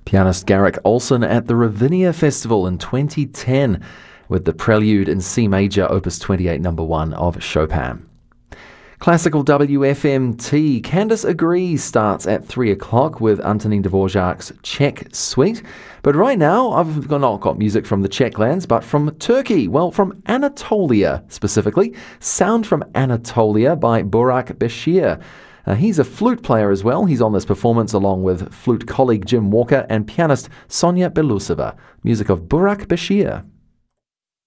Pianist Garrick Olson at the Ravinia Festival in 2010 with the Prelude in C Major, Opus 28, number 1 of Chopin. Classical WFMT, Candice Agrees starts at 3 o'clock with Antonin Dvorak's Czech Suite. But right now, I've not got music from the Czech lands, but from Turkey. Well, from Anatolia specifically. Sound from Anatolia by Burak Bashir. He's a flute player as well. He's on this performance along with flute colleague Jim Walker and pianist Sonia Belousova. Music of Burak Bashir.